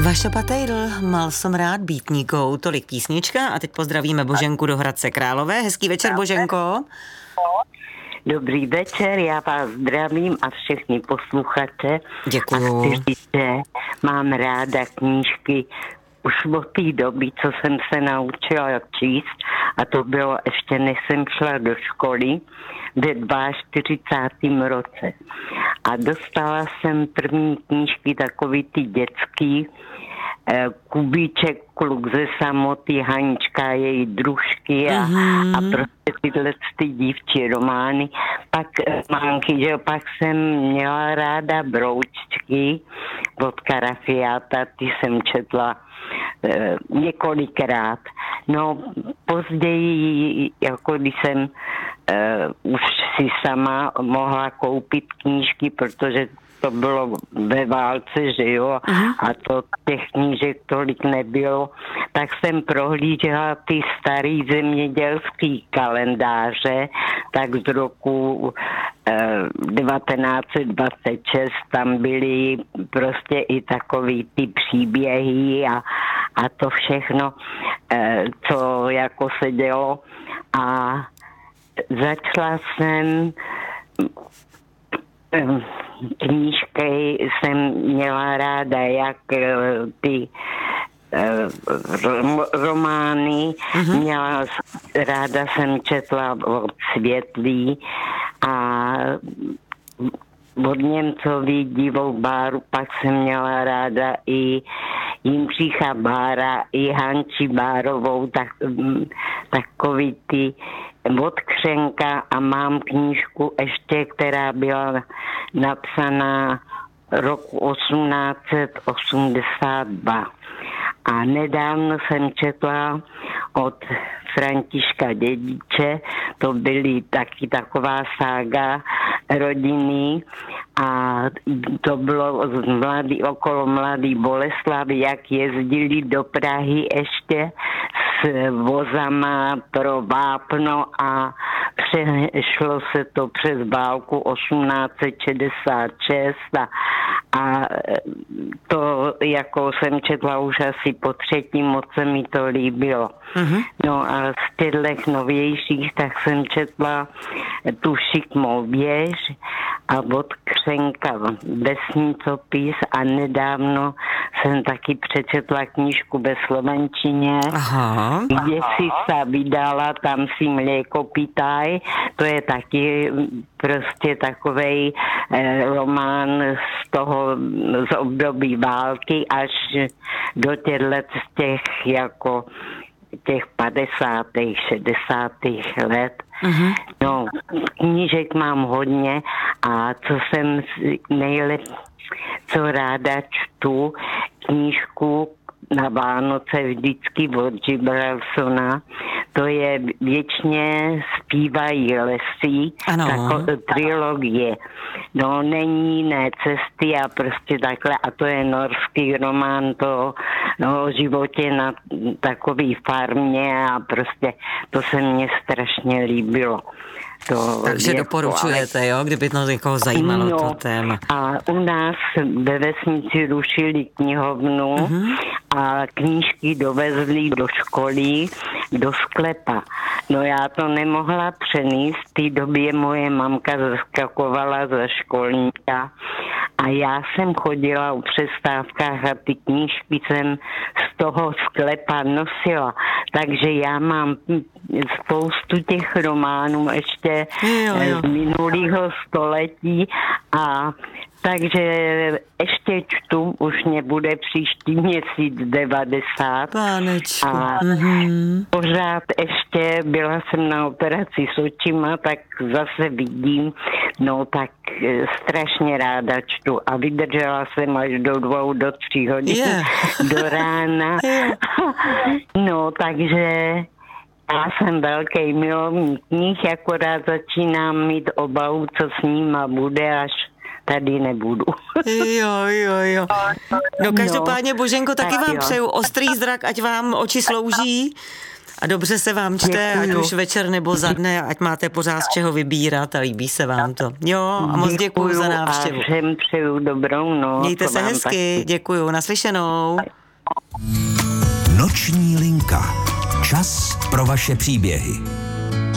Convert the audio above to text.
Vaša Patejdl, mal som rád býtníkou, tolik písnička a teď pozdravíme Boženku do Hradce Králové. Hezký večer, Boženko. Dobrý večer, já vás zdravím a všechny posluchače. Děkuju. A chci říct, že mám ráda knížky už od té doby, co jsem se naučila číst, a to bylo ještě než jsem šla do školy ve 42. roce. A dostala jsem první knížky takový ty dětský, Kubíček, Kluk ze samoty, Hanička, její družky a prostě tyhle ty dívčí romány. Pak mánky, že pak jsem měla ráda Broučky od Karafiáta, ty jsem četla několikrát. No později, jako když jsem už si sama mohla koupit knížky, protože to bylo ve válce, že jo, a to těch knížek tolik nebylo, tak jsem prohlížela ty starý zemědělský kalendáře, tak z roku 1926 tam byly prostě i takový ty příběhy a to všechno, co jako se dělo, a začala jsem knížky jsem měla ráda, jak ty romány, ráda jsem četla od Světlý a od Němcový Divou Báru, pak jsem měla ráda i Jindřicha Bára, i Hanči Bárovou, takový ty od Křenka, a mám knížku ještě, která byla napsaná roku 1882. A nedávno jsem četla od Františka Dědiče, to byly taky taková sága rodiny, a to bylo okolo mladý Boleslavy, jak jezdili do Prahy ještě s vozama pro vápno a přešlo se to přes válku 1866 a to jako jsem četla už asi po třetí, moc se mi to líbilo. No a z těchto novějších tak jsem četla tu Šikmou věž a od Křenka vesnicopis, a nedávno jsem taky přečetla knížku ve slovenčině, kde si se vydala, tam si mléko pýtaj, to je taky prostě takovej román z období války až do těch jako těch 50. 60. let. No, knížek mám hodně a co jsem co ráda čtu, knížku na Vánoce vždycky od Gibralsona, to je Věčně zpívají lesy, trilogie. No, není jiné cesty a prostě takhle, a to je norský román o životě na takové farmě a prostě to se mně strašně líbilo. Takže doporučujete, jo, kdyby to někoho zajímalo to téma. A u nás ve vesnici rušili knihovnu a knížky dovezli do školy, do sklepa. No já to nemohla přenést, v té době moje mamka zaskakovala za školníka a já jsem chodila u přestávkách a ty knížky jsem z toho sklepa nosila. Takže já mám spoustu těch románů ještě z minulého století, a takže ještě čtu, už mě bude příští měsíc 90. Pánečku. A pořád ještě byla jsem na operaci s očima, tak zase vidím, no tak strašně ráda čtu a vydržela jsem až do 2, do 3 hodin do rána. No, takže já jsem velký milovník knih, akorát začínám mít obavu, co s nima bude, až tady nebudu. Jo. No každopádně, Boženko, taky vám přeju ostrý zrak, ať vám oči slouží A dobře se vám čte, Děkuju. ať už večer nebo za dne, ať máte pořád z čeho vybírat a líbí se vám to. Jo, a moc děkuju za návštěvu. A všem přeju dobrou noc. Mějte se hezky, děkuju, naslyšenou. Noční linka. Čas pro vaše příběhy.